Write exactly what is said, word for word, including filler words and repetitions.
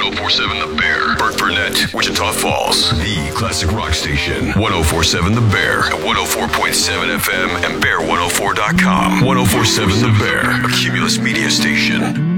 oh four seven The Bear. Burt Burnett, Wichita Falls. The classic rock station. ten forty-seven The Bear. At one oh four point seven F M and bear one oh four dot com. ten forty-seven The Bear. A Cumulus media station.